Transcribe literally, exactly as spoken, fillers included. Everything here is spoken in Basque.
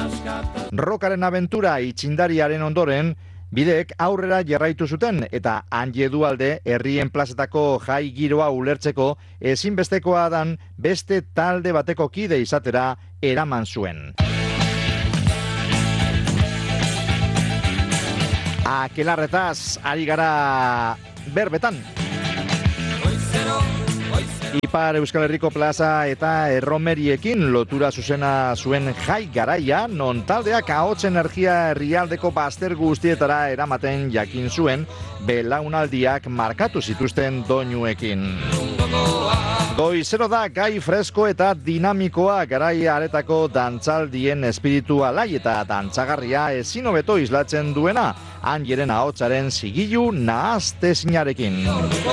Rokaren abentura itxindariaren ondoren, bideek aurrera jarraitu zuten eta handi Dualde herrien plazetako jai giroa ulertzeko ezinbestekoa dan beste talde bateko kide izatera eraman zuen. Akelarretaz ari gara berbetan. Ipar Euskal Herriko plaza eta erromeriekin lotura zuzena zuen jai garaia, non taldeak ahots energia herrialdeko bazter guztietara eramaten jakin zuen, belaunaldiak markatu zituzten doinuekin. Goizero da gai fresko eta dinamikoa garai aretako dantzaldien espiritu alai eta dantzagarria ezin hobeto islatzen duena, Anjeren ahotsaren zigilu nahaztezinarekin.